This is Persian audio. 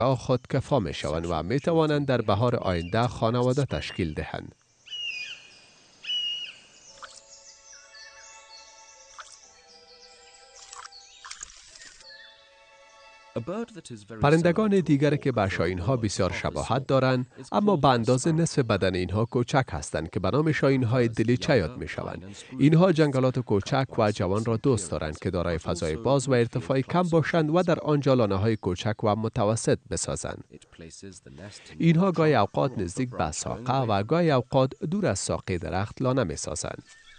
خود کفا می شوند و می توانند در بهار آینده خانواده تشکیل دهند. پرندگان دیگری که به شاهین‌ها بسیار شباهت دارند، اما به اندازه نصف بدن اینها کوچک هستند که به نام شاهین‌های دلیچه یاد می‌شوند. اینها جنگلات کوچک و جوان را دوست دارند که دارای فضای باز و ارتفاع کم باشند و در آنجا لانه‌های کوچک و متوسط بسازند. اینها گاهی اوقات نزدیک به ساقه و گاهی اوقات دور از ساقه درخت لانه می‌سازند.